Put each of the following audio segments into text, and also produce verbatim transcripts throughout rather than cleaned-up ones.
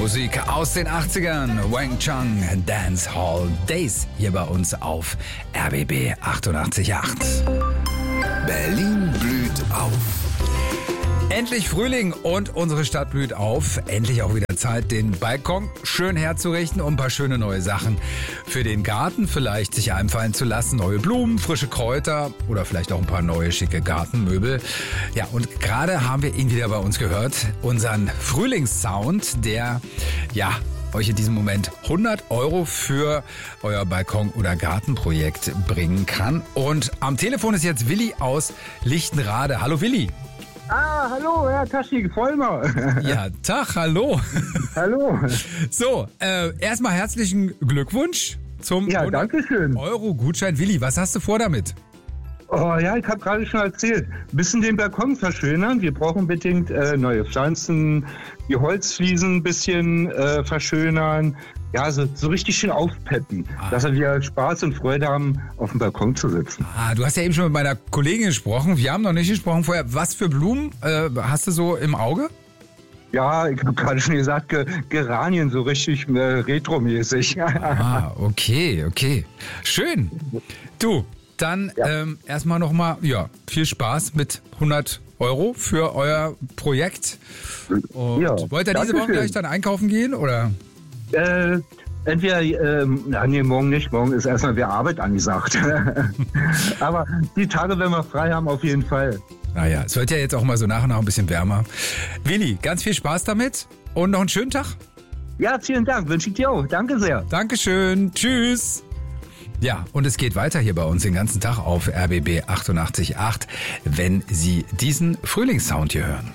Musik aus den achtzigern. Wang Chung Dance Hall Days hier bei uns auf R B B achtundachtzig Komma acht. Berlin blüht auf. Endlich Frühling und unsere Stadt blüht auf. Endlich auch wieder Zeit, den Balkon schön herzurichten und ein paar schöne neue Sachen für den Garten vielleicht sich einfallen zu lassen. Neue Blumen, frische Kräuter oder vielleicht auch ein paar neue schicke Gartenmöbel. Ja, und gerade haben wir ihn wieder bei uns gehört. Unseren Frühlingssound, der, ja, euch in diesem Moment hundert Euro für euer Balkon- oder Gartenprojekt bringen kann. Und am Telefon ist jetzt Willi aus Lichtenrade. Hallo Willi. Ah, hallo, Herr Taschi, Vollmer. Ja, Tag, hallo. Hallo. So, äh, erstmal herzlichen Glückwunsch zum Ja, hundert danke schön. Euro Gutschein. Willi, was hast du vor damit? Oh ja, ich habe gerade schon erzählt. Ein bisschen den Balkon verschönern. Wir brauchen bedingt äh, neue Pflanzen, die Holzfliesen ein bisschen äh, verschönern. Ja, so, so richtig schön aufpeppen, Ah. dass wir Spaß und Freude haben, auf dem Balkon zu sitzen. Ah, du hast ja eben schon mit meiner Kollegin gesprochen. Wir haben noch nicht gesprochen vorher. Was für Blumen äh, hast du so im Auge? Ja, ich habe gerade schon gesagt, Ge Geranien, so richtig äh, retromäßig. Ah, okay, okay. Schön. Du, dann Ja. ähm, erstmal nochmal, ja, viel Spaß mit hundert Euro für euer Projekt. Und Ja, wollt ihr diese danke Woche schön. gleich dann einkaufen gehen, oder? Äh, entweder, ähm, na, nee, morgen nicht. Morgen ist erstmal wieder Arbeit angesagt. Aber die Tage, wenn wir frei haben, auf jeden Fall. Naja, es wird ja jetzt auch mal so nach und nach ein bisschen wärmer. Willi, ganz viel Spaß damit und noch einen schönen Tag. Ja, vielen Dank. Wünsche ich dir auch. Danke sehr. Dankeschön. Tschüss. Ja, und es geht weiter hier bei uns den ganzen Tag auf R B B achtundachtzig Komma acht, wenn Sie diesen Frühlingssound hier hören.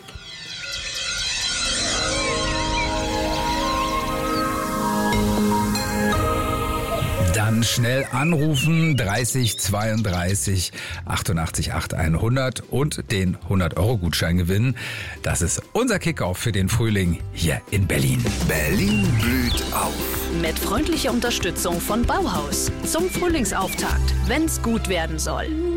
Dann schnell anrufen, dreißig zweiunddreißig achtundachtzig Komma acht hundert und den hundert Euro Gutschein gewinnen. Das ist unser Kickoff für den Frühling hier in Berlin. Berlin blüht auf. Mit freundlicher Unterstützung von Bauhaus. Zum Frühlingsauftakt, wenn's gut werden soll.